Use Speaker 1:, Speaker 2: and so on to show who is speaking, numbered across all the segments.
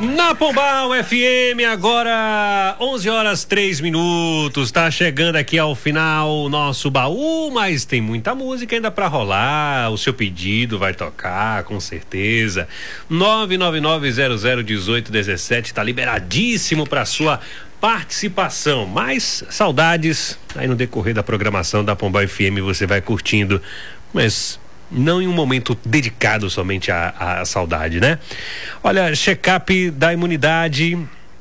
Speaker 1: Na Pombal FM, agora 11h03. Tá chegando aqui ao final o nosso baú, mas tem muita música ainda pra rolar. O seu pedido vai tocar, com certeza. 999001817 tá liberadíssimo pra sua participação. Mais saudades aí no decorrer da programação da Pombal FM, você vai curtindo, mas não em um momento dedicado somente à saudade, né? Olha, check-up da imunidade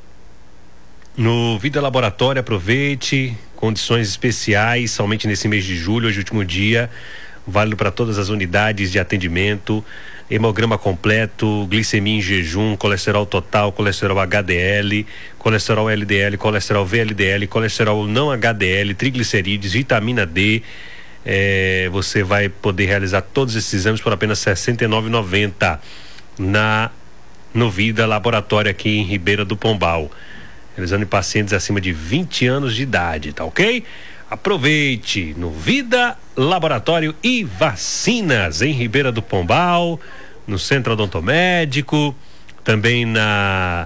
Speaker 1: no Vida Laboratório, aproveite, condições especiais, somente nesse mês de julho, hoje último dia, válido para todas as unidades de atendimento, hemograma completo, glicemia em jejum, colesterol total, colesterol HDL, colesterol LDL, colesterol VLDL, colesterol não HDL, triglicerídeos, vitamina D. Você vai poder realizar todos esses exames por apenas R$ 69,90 no Vida Laboratório aqui em Ribeira do Pombal, realizando em pacientes acima de 20 anos de idade, tá ok? Aproveite no Vida Laboratório e Vacinas em Ribeira do Pombal, no Centro Odontomédico, também na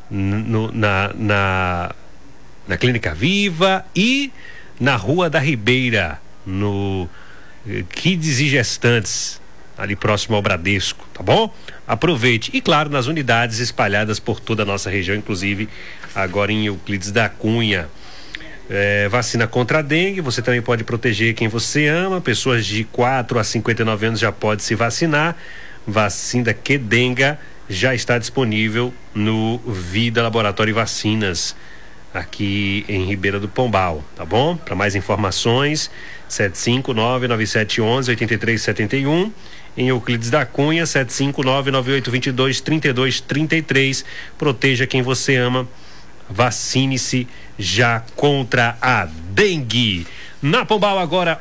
Speaker 1: Clínica Viva e na Rua da Ribeira, no Kids e Gestantes, ali próximo ao Bradesco, tá bom? Aproveite. E claro, nas unidades espalhadas por toda a nossa região, inclusive agora em Euclides da Cunha. Vacina contra a dengue, você também pode proteger quem você ama. Pessoas de 4 a 59 anos já pode se vacinar. Vacina Qdenga já está disponível no Vida Laboratório e Vacinas aqui em Ribeira do Pombal, tá bom? Para mais informações, 75997118371, em Euclides da Cunha, 75998223233. Proteja quem você ama, vacine-se já contra a dengue. Na Pombal agora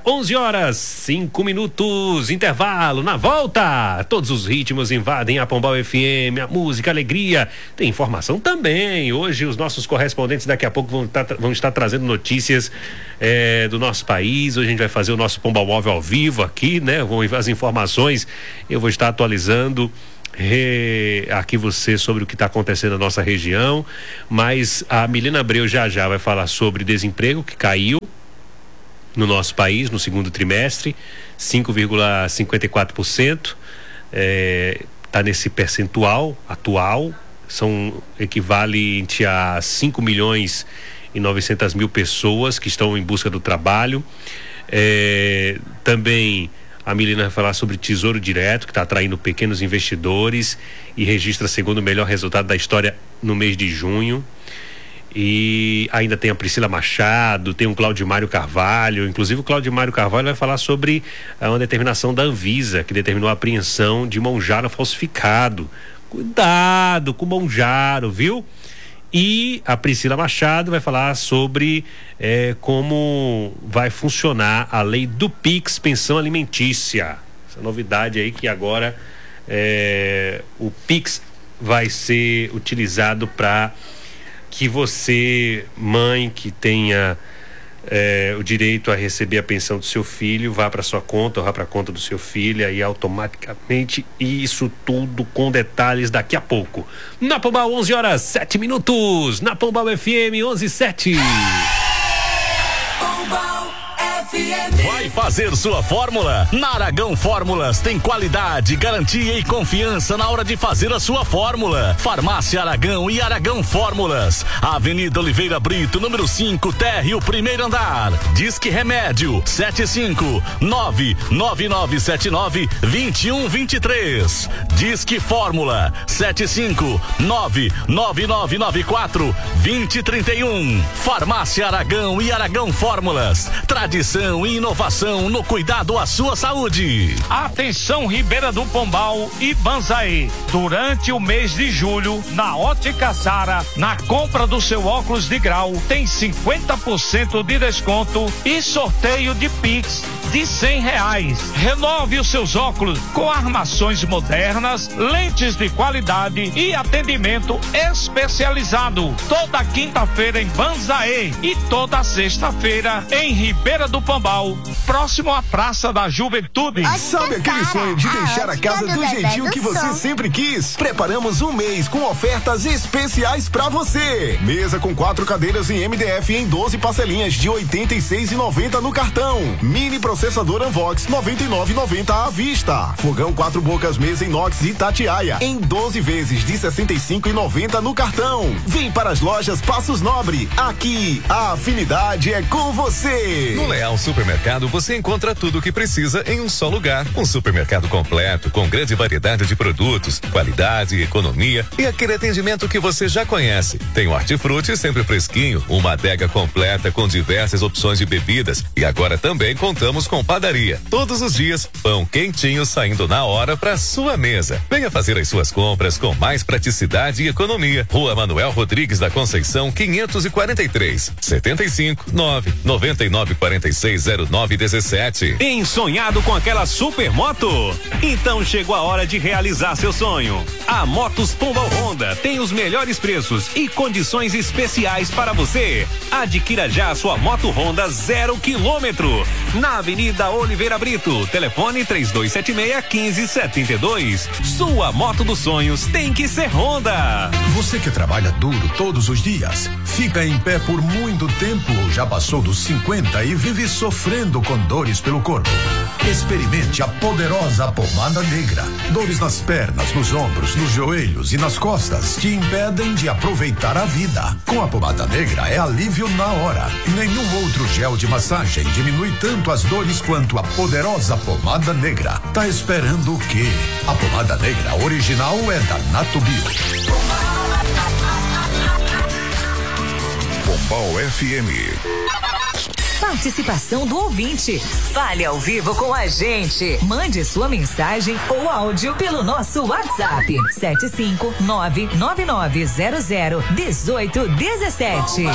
Speaker 1: 11h05, intervalo. Na volta, todos os ritmos invadem a Pombal FM, a música, a alegria, tem informação também. Hoje os nossos correspondentes daqui a pouco vão estar trazendo notícias do nosso país. Hoje a gente vai fazer o nosso Pombal Móvel ao vivo aqui, né? As informações eu vou estar atualizando aqui você sobre o que está acontecendo na nossa região, mas a Milena Abreu já vai falar sobre desemprego que caiu no nosso país no segundo trimestre, 5,54%, tá nesse percentual atual, são equivalente a 5.900.000 pessoas que estão em busca do trabalho. Também a Milena vai falar sobre Tesouro Direto, que está atraindo pequenos investidores e registra segundo melhor resultado da história no mês de junho. E ainda tem a Priscila Machado, tem o Claudimário Carvalho. Inclusive o Claudimário Carvalho vai falar sobre uma determinação da Anvisa, que determinou a apreensão de monjaro falsificado. Cuidado com o monjaro, viu? E a Priscila Machado vai falar sobre como vai funcionar a lei do PIX, pensão alimentícia. Essa novidade aí que agora o PIX vai ser utilizado para que você, mãe, que tenha o direito a receber a pensão do seu filho, vá para sua conta ou vá para a conta do seu filho, e automaticamente, isso tudo com detalhes daqui a pouco. Na Pombal 11h07, na Pombal FM 11h07.
Speaker 2: Vai fazer sua fórmula? Na Aragão Fórmulas tem qualidade, garantia e confiança na hora de fazer a sua fórmula. Farmácia Aragão e Aragão Fórmulas. Avenida Oliveira Brito, número 5, térreo, primeiro andar. Disque Remédio 75999792123. Disque Fórmula 75999942031. Farmácia Aragão e Aragão Fórmulas. Tradição e inovação no cuidado à sua saúde.
Speaker 3: Atenção, Ribeira do Pombal e Banzaí. Durante o mês de julho, na Ótica Sara, na compra do seu óculos de grau, tem 50% de desconto e sorteio de Pix de R$100. Renove os seus óculos com armações modernas, lentes de qualidade e atendimento especializado. Toda quinta-feira em Banzaê e toda sexta-feira em Ribeira do Pombal, próximo à Praça da Juventude.
Speaker 4: Sabe aquele sonho de deixar a casa do jeitinho que você sempre quis? Preparamos um mês com ofertas especiais pra você. Mesa com 4 cadeiras em MDF em 12 parcelinhas de R$ 86,90 no cartão. Mini processador Anvox 99,90 à vista. Fogão 4 bocas mesa inox Itatiaia em 12 vezes de R$ 65,90 no cartão. Vem para as lojas Passos Nobre. Aqui a afinidade é com você.
Speaker 5: No Leal Supermercado você encontra tudo o que precisa em um só lugar. Um supermercado completo com grande variedade de produtos, qualidade, economia e aquele atendimento que você já conhece. Tem o hortifruti sempre fresquinho, uma adega completa com diversas opções de bebidas e agora também contamos com padaria. Todos os dias, pão quentinho saindo na hora para sua mesa. Venha fazer as suas compras com mais praticidade e economia. Rua Manuel Rodrigues da Conceição 543 75 9 99 46 09 17.
Speaker 2: Ensonhado com aquela super moto? Então chegou a hora de realizar seu sonho. A Motos Pombal Honda tem os melhores preços e condições especiais para você. Adquira já a sua moto Honda 0 km na Avenida Oliveira Brito. Telefone 3276-1572. Sua moto dos sonhos tem que ser Honda.
Speaker 6: Você que trabalha duro todos os dias, fica em pé por muito tempo ou já passou dos 50 e vive sofrendo com dores pelo corpo. Experimente a poderosa pomada negra. Dores nas pernas, nos ombros, nos joelhos e nas costas te impedem de aproveitar a vida. Com a pomada negra é alívio na hora. Nenhum outro gel de massagem diminui tanto as dores quanto a poderosa pomada negra. Tá esperando o quê? A pomada negra original é da Natubio.
Speaker 7: Pombal FM.
Speaker 8: Participação do ouvinte. Fale ao vivo com a gente. Mande sua mensagem ou áudio pelo nosso WhatsApp 75999001817.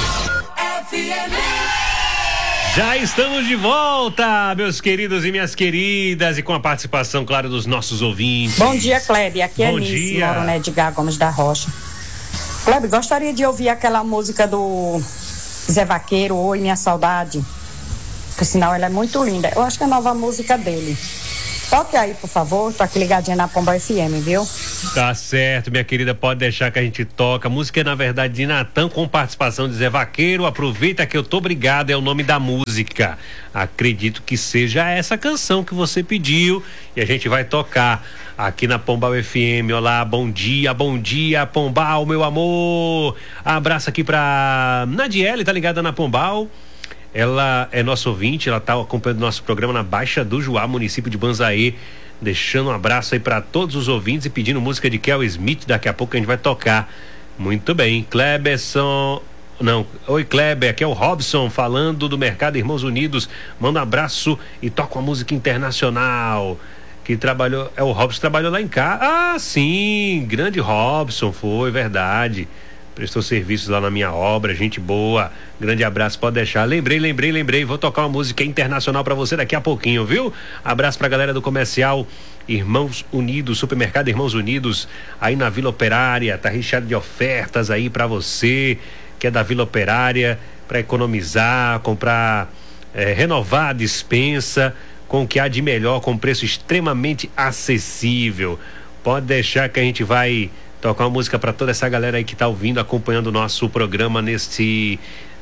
Speaker 1: Já estamos de volta, meus queridos e minhas queridas, e com a participação, claro, dos nossos ouvintes.
Speaker 9: Bom dia, Kleber. Aqui é Nice, moro no Edgar Gomes da Rocha. Kleber, gostaria de ouvir aquela música do Zé Vaqueiro, Oi Minha Saudade, por sinal ela é muito linda. Eu acho que é a nova música dele. Toque aí, por favor, tô aqui ligadinha na Pomba FM, viu?
Speaker 1: Tá certo, minha querida, pode deixar que a gente toca. A música é, na verdade, de Natan, com participação de Zé Vaqueiro. Aproveita que eu tô obrigado, é o nome da música. Acredito que seja essa canção que você pediu e a gente vai tocar aqui na Pombal FM. Olá, bom dia, Pombal, meu amor. Abraço aqui pra Nadiele, tá ligada na Pombal. Ela é nossa ouvinte, ela tá acompanhando nosso programa na Baixa do Juá, município de Banzaê. Deixando um abraço aí para todos os ouvintes e pedindo música de Kel Smith. Daqui a pouco a gente vai tocar. Muito bem, Kleberson. Não, oi Kleber, aqui é o Robson falando do Mercado Irmãos Unidos. Manda um abraço e toca uma música internacional. Que trabalhou, o Robson trabalhou lá em casa. Ah, sim, grande Robson, foi verdade. Prestou serviços lá na minha obra, gente boa. Grande abraço, pode deixar. Lembrei. Vou tocar uma música internacional pra você daqui a pouquinho, viu? Abraço pra galera do comercial Irmãos Unidos, Supermercado Irmãos Unidos, aí na Vila Operária. Tá recheado de ofertas aí pra você, que é da Vila Operária, pra economizar, comprar, renovar a despensa com o que há de melhor, com preço extremamente acessível. Pode deixar que a gente vai tocar uma música para toda essa galera aí que tá ouvindo, acompanhando o nosso programa nesse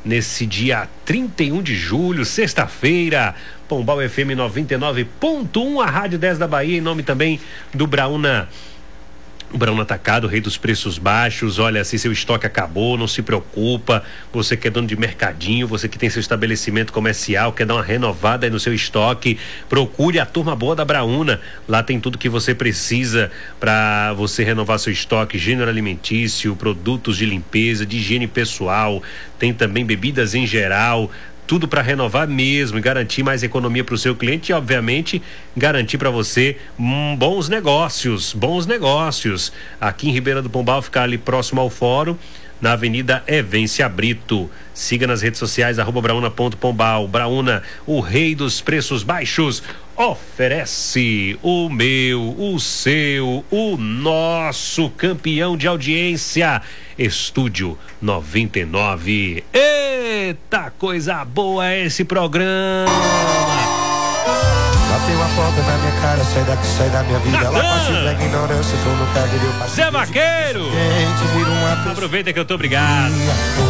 Speaker 1: dia 31 de julho, sexta-feira. Pombal FM 99.1, a Rádio 10 da Bahia, em nome também do Brauna Atacado, rei dos preços baixos. Olha, se seu estoque acabou, não se preocupa. Você que é dono de mercadinho, você que tem seu estabelecimento comercial, quer dar uma renovada aí no seu estoque, procure a turma boa da Brauna. Lá tem tudo que você precisa para você renovar seu estoque: gênero alimentício, produtos de limpeza, de higiene pessoal, tem também bebidas em geral, tudo para renovar mesmo e garantir mais economia para o seu cliente e, obviamente, garantir para você bons negócios. Aqui em Ribeira do Pombal, ficar ali próximo ao fórum, na Avenida Evência Brito. Siga nas redes sociais, @brauna.pombal. Brauna, o rei dos preços baixos, oferece o meu, o seu, o nosso campeão de audiência, Estúdio 99. Eita, coisa boa esse programa!
Speaker 7: Bateu uma porta na minha cara, sai da minha vida. Lá passe da ignorância, tô no lugar que deu.
Speaker 1: Zé Vaqueiro! Aproveita que eu tô obrigado.